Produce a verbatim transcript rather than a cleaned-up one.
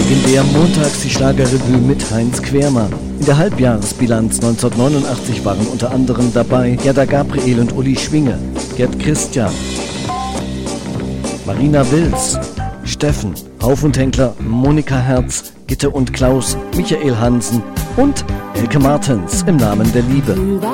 Legendär montags die Schlagerrevue mit Heinz Quermann. In der Halbjahresbilanz neunzehnhundertneunundachtzig waren unter anderem dabei Gerda Gabriel und Uli Schwinge, Gerd Christian, Marina Wills, Steffen, Hauf und Henkler, Monika Herz, Gitte und Klaus, Michael Hansen und Elke Martens im Namen der Liebe.